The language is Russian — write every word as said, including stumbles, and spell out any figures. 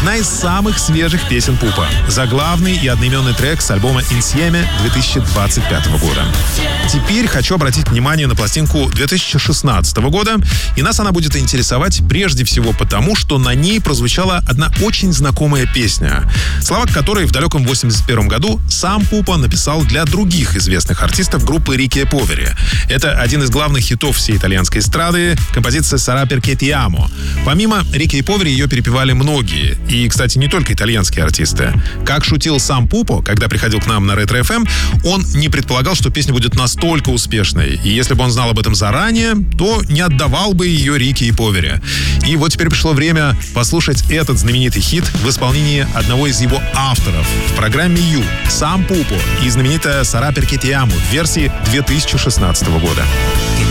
одна из самых свежих песен Пупа. Заглавный и одноименный трек с альбома «Инсьеме» две тысячи двадцать пятого года. Теперь хочу обратить внимание на пластинку две тысячи шестнадцатого года, и нас она будет интересовать прежде всего потому, что на ней прозвучала одна очень знакомая песня, слова которой в далеком восемьдесят первом году сам Пупа написал для других известных артистов группы Рики и Повери. Это один из главных хитов всей итальянской эстрады, композиция «Sarà perché ti amo». Помимо Рики и Повери ее перепевали многие, и, кстати, не только итальянские артисты. Как шутил сам Пупо, когда приходил к нам на Ретро эф эм, он не предполагал, что песня будет настолько успешной, и если бы он знал об этом заранее, то не отдавал бы ее Рики и Повери. И вот теперь пришло время послушать этот знаменитый хит в исполнении одного из его авторов в программе «Ю», сам Пупо и знаменитая «Sarà perché ti amo» в версии две тысячи шестнадцатого года.